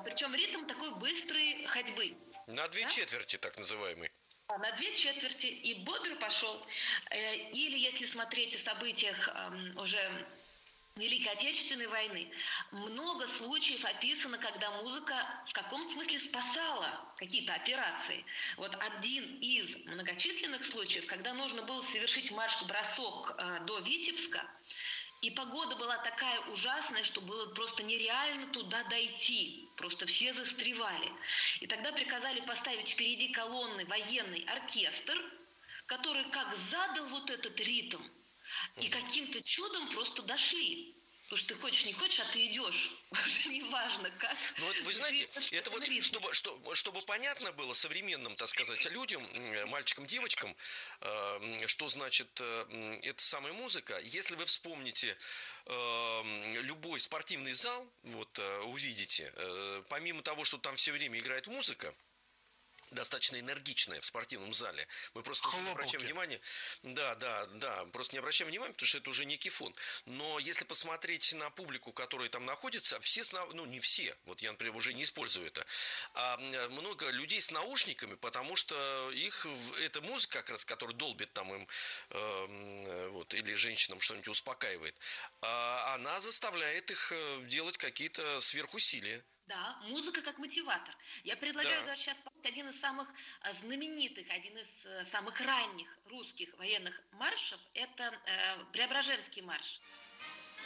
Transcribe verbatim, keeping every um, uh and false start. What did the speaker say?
Причем ритм такой быстрой ходьбы. На две Да? четверти, так называемый. А, На две четверти и бодро пошел. Э, Или если смотреть о событиях ам, уже Великой Отечественной войны, много случаев описано, когда музыка в каком-то смысле спасала какие-то операции. Вот один из многочисленных случаев, когда нужно было совершить марш-бросок э, до Витебска, и погода была такая ужасная, что было просто нереально туда дойти. Просто все застревали. И тогда приказали поставить впереди колонны военный оркестр, который как задал вот этот ритм, и каким-то чудом просто дошли. Потому что ты хочешь, не хочешь, а ты идешь. Уже не важно как. Ну вот вы И ты знаете, идешь в это этом вот, ритме. чтобы, что- чтобы понятно было современным, так сказать, людям, м, мальчикам, девочкам, э, что значит э, м, эта самая музыка. Если вы вспомните э, м, любой спортивный зал, вот э, увидите, э, помимо того, что там все время играет музыка, достаточно энергичная в спортивном зале. Мы просто не обращаем Хлопалки. внимания. Да, да, да, просто не обращаем внимания, потому что это уже некий фон. Но если посмотреть на публику, которая там находится, все, с нау- ну не все, вот я, например, уже не использую это, а м, много людей с наушниками, потому что их, в- эта музыка, как раз, которая долбит там им, э, м, вот, или женщинам что-нибудь успокаивает, а, она заставляет их э, делать какие-то сверхусилия. Да, музыка как мотиватор. Я предлагаю Да. даже сейчас один из самых э, знаменитых, один из э, самых ранних русских военных маршев – это э, Преображенский марш.